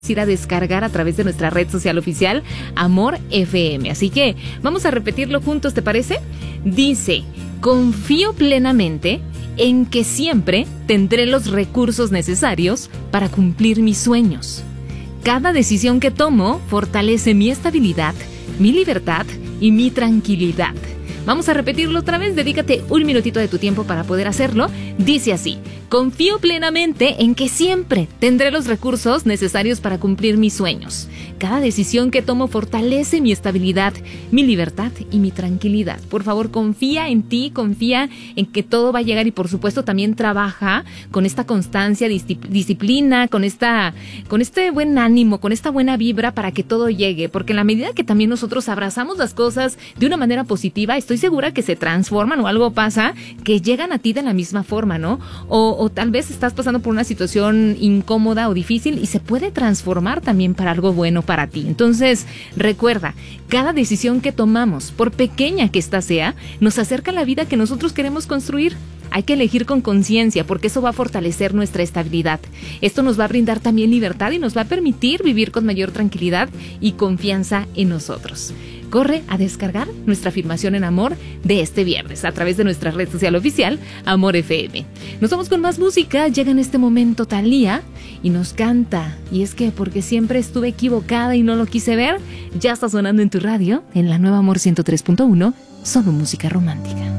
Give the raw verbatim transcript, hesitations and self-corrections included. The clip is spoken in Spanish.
ir a descargar a través de nuestra red social oficial Amor F M. Así que vamos a repetirlo juntos, ¿te parece? Dice: confío plenamente en que siempre tendré los recursos necesarios para cumplir mis sueños. Cada decisión que tomo fortalece mi estabilidad, mi libertad y mi tranquilidad. Vamos a repetirlo otra vez, dedícate un minutito de tu tiempo para poder hacerlo. Dice así: confío plenamente en que siempre tendré los recursos necesarios para cumplir mis sueños. Cada decisión que tomo fortalece mi estabilidad, mi libertad y mi tranquilidad. Por favor, confía en ti, confía en que todo va a llegar y por supuesto también trabaja con esta constancia, disciplina, con esta, con este buen ánimo, con esta buena vibra para que todo llegue. Porque en la medida que también nosotros abrazamos las cosas de una manera positiva, estoy segura que se transforman o algo pasa que llegan a ti de la misma forma, ¿no? O, o tal vez estás pasando por una situación incómoda o difícil y se puede transformar también para algo bueno para ti. Entonces, recuerda, cada decisión que tomamos, por pequeña que ésta sea, nos acerca a la vida que nosotros queremos construir. Hay que elegir con conciencia porque eso va a fortalecer nuestra estabilidad. Esto nos va a brindar también libertad y nos va a permitir vivir con mayor tranquilidad y confianza en nosotros. Corre a descargar nuestra afirmación en amor de este viernes a través de nuestra red social oficial Amor F M. Nos vamos con más música. Llega en este momento Thalía y nos canta. Y es que porque siempre estuve equivocada y no lo quise ver, ya está sonando en tu radio, en la nueva Amor ciento tres punto uno, solo música romántica.